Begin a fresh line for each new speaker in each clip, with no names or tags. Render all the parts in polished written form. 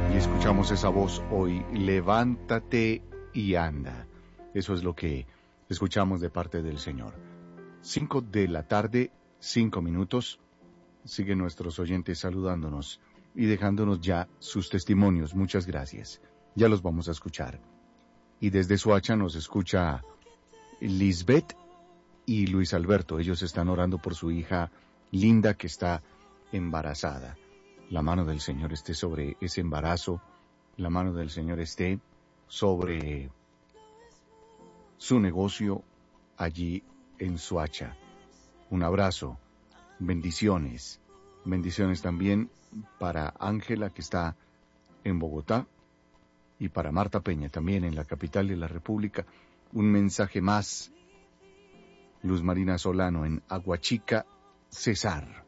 Y escuchamos esa voz hoy, levántate y anda. Eso es lo que escuchamos de parte del Señor. 5 de la tarde, 5 minutos. Siguen nuestros oyentes saludándonos y dejándonos ya sus testimonios. Muchas gracias. Ya los vamos a escuchar. Y desde Soacha nos escucha Lisbeth y Luis Alberto. Ellos están orando por su hija Linda, que está embarazada. La mano del Señor esté sobre ese embarazo. La mano del Señor esté sobre su negocio allí en Soacha. Un abrazo. Bendiciones. Bendiciones también para Ángela, que está en Bogotá, y para Marta Peña, también en la capital de la República. Un mensaje más. Luz Marina Solano en Aguachica, Cesar.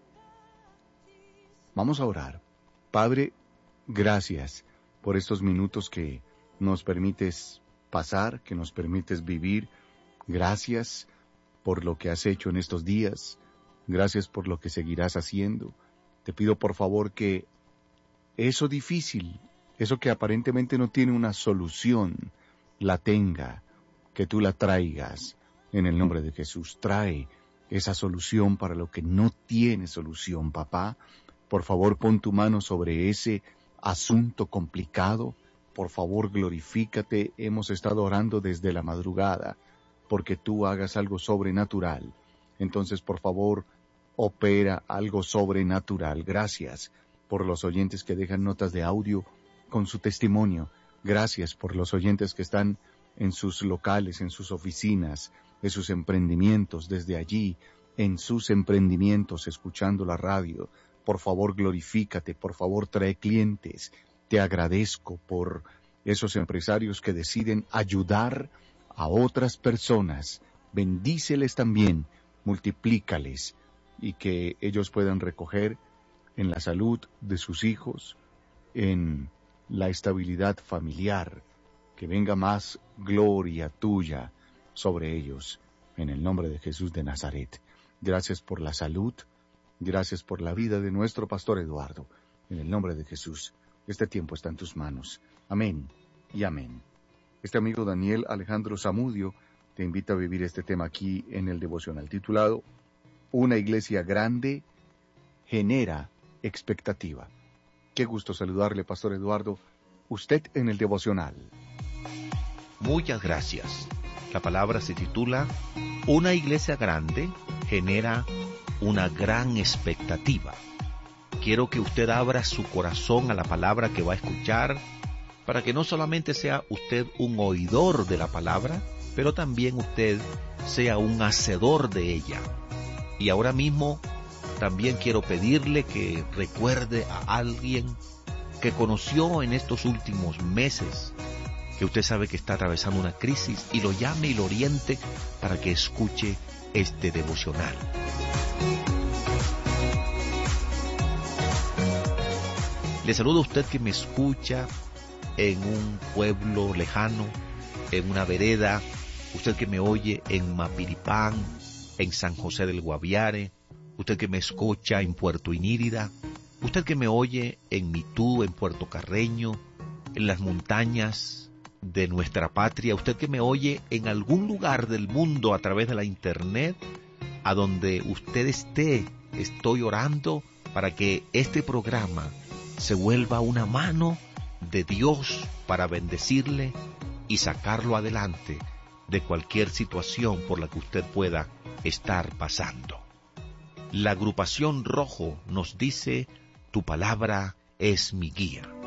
Vamos a orar. Padre, gracias por estos minutos que nos permites pasar, que nos permites vivir. Gracias por lo que has hecho en estos días. Gracias por lo que seguirás haciendo. Te pido por favor que eso difícil, eso que aparentemente no tiene una solución, la tenga, que tú la traigas. En el nombre de Jesús, trae esa solución para lo que no tiene solución, papá. Por favor, pon tu mano sobre ese asunto complicado. Por favor, glorifícate. Hemos estado orando desde la madrugada porque tú hagas algo sobrenatural. Entonces, por favor, opera algo sobrenatural. Gracias por los oyentes que dejan notas de audio con su testimonio. Gracias por los oyentes que están en sus locales, en sus oficinas, en sus emprendimientos, desde allí, en sus emprendimientos, escuchando la radio. Por favor, glorifícate, por favor, trae clientes. Te agradezco por esos empresarios que deciden ayudar a otras personas. Bendíceles también, multiplícales, y que ellos puedan recoger en la salud de sus hijos, en la estabilidad familiar, que venga más gloria tuya sobre ellos, en el nombre de Jesús de Nazaret. Gracias por la salud. Gracias por la vida de nuestro pastor Eduardo. En el nombre de Jesús, este tiempo está en tus manos. Amén y amén. Este amigo Daniel Alejandro Zamudio te invita a vivir este tema aquí en el devocional titulado Una iglesia grande genera expectativa. Qué gusto saludarle, pastor Eduardo. Usted en el devocional.
Muchas gracias. La palabra se titula Una iglesia grande genera una gran expectativa. Quiero que usted abra su corazón a la palabra que va a escuchar, para que no solamente sea usted un oidor de la palabra, pero también usted sea un hacedor de ella. Y ahora mismo también quiero pedirle que recuerde a alguien que conoció en estos últimos meses, que usted sabe que está atravesando una crisis, y lo llame y lo oriente para que escuche este devocional. Le saludo a usted que me escucha en un pueblo lejano, en una vereda, usted que me oye en Mapiripán, en San José del Guaviare, usted que me escucha en Puerto Inírida, usted que me oye en Mitú, en Puerto Carreño, en las montañas de nuestra patria, usted que me oye en algún lugar del mundo a través de la internet, a donde usted esté, estoy orando para que este programa se vuelva una mano de Dios para bendecirle y sacarlo adelante de cualquier situación por la que usted pueda estar pasando. La agrupación Rojo nos dice, tu palabra es mi guía.